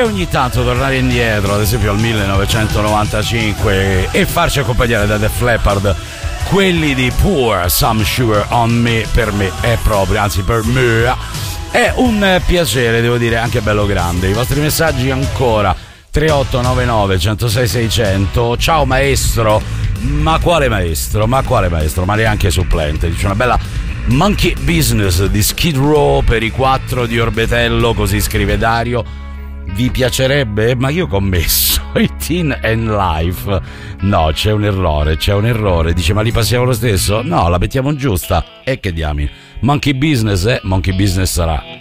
ogni tanto tornare indietro, ad esempio al 1995, e farci accompagnare da Def Leppard, quelli di Pour Some Sugar on Me, per me è proprio, anzi per me è un piacere, devo dire, anche bello grande. I vostri messaggi ancora 3899 106 600. Ciao maestro. Ma quale maestro? Ma neanche supplente. Dice una bella Monkey Business di Skid Row per i 4 di Orbetello, così scrive Dario. Vi piacerebbe? Ma io ho commesso i Teen and Life. No, c'è un errore. Dice, ma li passiamo lo stesso? No, la mettiamo giusta. E che diamine. Monkey Business Monkey Business sarà.